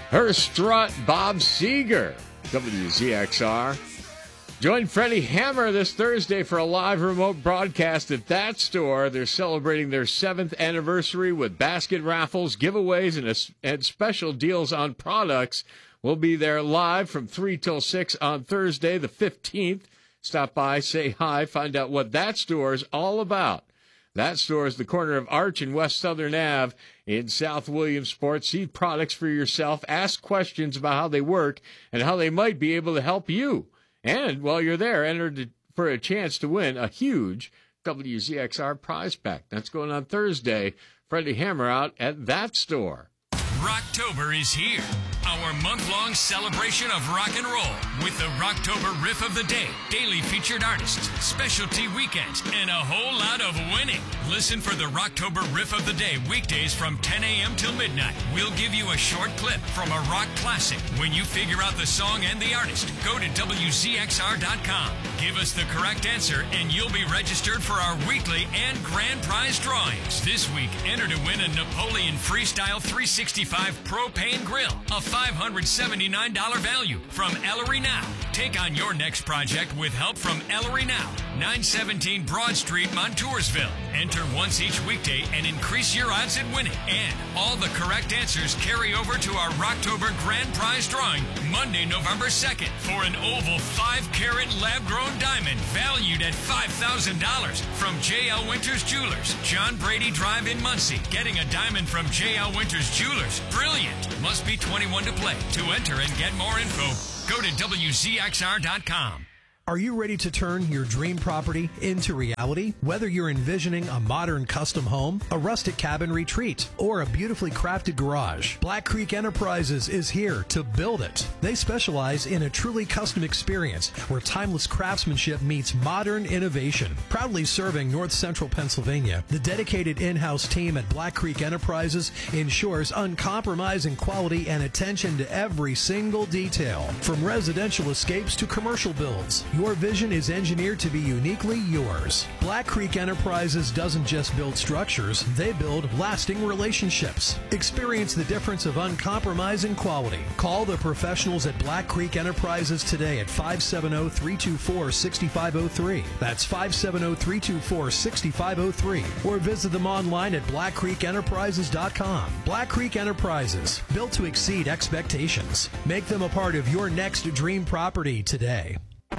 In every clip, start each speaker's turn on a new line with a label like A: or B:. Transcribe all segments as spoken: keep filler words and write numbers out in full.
A: Her strut, Bob Seger, W Z X R. Join Freddie Hammer this Thursday for a live remote broadcast at that store. They're celebrating their seventh anniversary with basket raffles, giveaways, and, a, and special deals on products. We'll be there live from three till six on Thursday, the fifteenth. Stop by, say hi, find out what that store is all about. That store is the corner of Arch and West Southern Ave in South Williamsport. See products for yourself. Ask questions about how they work and how they might be able to help you. And while you're there, enter for a chance to win a huge W Z X R prize pack. That's going on Thursday. Freddie Hammer out at that store.
B: Rocktober is here. Our month-long celebration of rock and roll with the Rocktober Riff of the Day, daily featured artists, specialty weekends, and a whole lot of winning. Listen for the Rocktober Riff of the Day weekdays from ten a.m. till midnight. We'll give you a short clip from a rock classic. When you figure out the song and the artist, go to W Z X R dot com. Give us the correct answer, and you'll be registered for our weekly and grand prize drawings. This week, enter to win a Napoleon Freestyle three sixty-five Propane Grill, a five hundred seventy-nine dollars value from Ellery Now. Take on your next project with help from Ellery Now, nine seventeen Broad Street, Montoursville. Enter once each weekday and increase your odds at winning. And all the correct answers carry over to our Rocktober Grand Prize drawing Monday, November second for an oval five carat lab-grown diamond valued at five thousand dollars from J L Winters Jewelers, John Brady Drive in Muncie. Getting a diamond from J L Winters Jewelers, brilliant. Must be twenty-one to play. To enter and get more info, go to W Z X R dot com.
C: Are you ready to turn your dream property into reality? Whether you're envisioning a modern custom home, a rustic cabin retreat, or a beautifully crafted garage, Black Creek Enterprises is here to build it. They specialize in a truly custom experience where timeless craftsmanship meets modern innovation. Proudly serving North Central Pennsylvania, the dedicated in-house team at Black Creek Enterprises ensures uncompromising quality and attention to every single detail. From residential escapes to commercial builds, your vision is engineered to be uniquely yours. Black Creek Enterprises doesn't just build structures, they build lasting relationships. Experience the difference of uncompromising quality. Call the professionals at Black Creek Enterprises today at five seven zero, three two four, six five zero three. That's five seven zero, three two four, six five zero three. Or visit them online at black creek enterprises dot com. Black Creek Enterprises, built to exceed expectations. Make them a part of your next dream property today.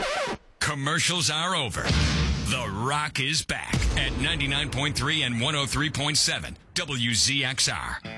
B: Commercials are over. The Rock is back at ninety-nine point three and one oh three point seven W Z X R.